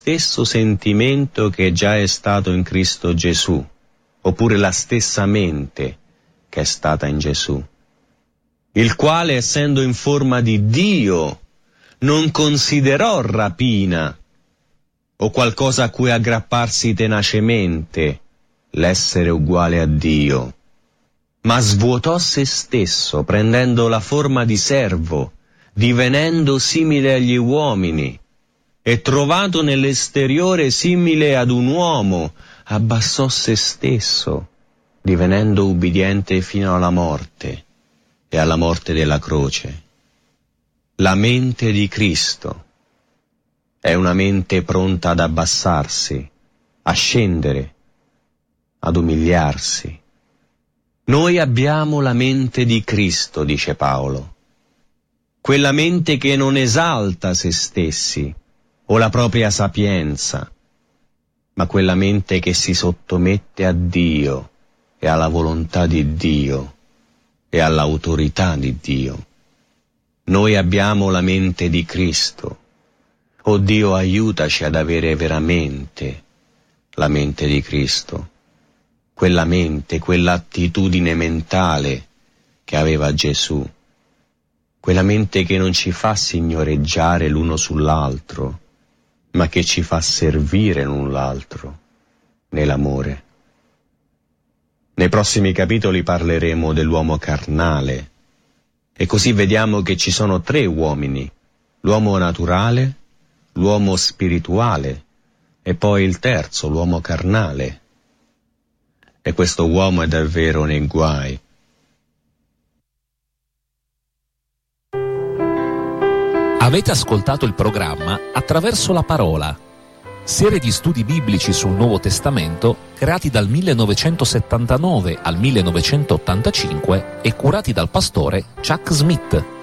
stesso sentimento che già è stato in Cristo Gesù, oppure la stessa mente che è stata in Gesù, il quale, essendo in forma di Dio, non considerò rapina o qualcosa a cui aggrapparsi tenacemente l'essere uguale a Dio, ma svuotò se stesso, prendendo la forma di servo, divenendo simile agli uomini, e trovato nell'esteriore simile ad un uomo, abbassò se stesso, divenendo ubbidiente fino alla morte, e alla morte della croce. La mente di Cristo è una mente pronta ad abbassarsi, a scendere, ad umiliarsi. Noi abbiamo la mente di Cristo, dice Paolo, quella mente che non esalta se stessi o la propria sapienza, ma quella mente che si sottomette a Dio e alla volontà di Dio e all'autorità di Dio. Noi abbiamo la mente di Cristo. Oh Dio, aiutaci ad avere veramente la mente di Cristo, quella mente, quell'attitudine mentale che aveva Gesù, quella mente che non ci fa signoreggiare l'uno sull'altro, ma che ci fa servire l'un l'altro nell'amore. Nei prossimi capitoli parleremo dell'uomo carnale, e così vediamo che ci sono 3 uomini: l'uomo naturale, l'uomo spirituale e poi il terzo, l'uomo carnale. E questo uomo è davvero nei guai. Avete ascoltato il programma Attraverso la Parola, serie di studi biblici sul Nuovo Testamento creati dal 1979 al 1985 e curati dal pastore Chuck Smith.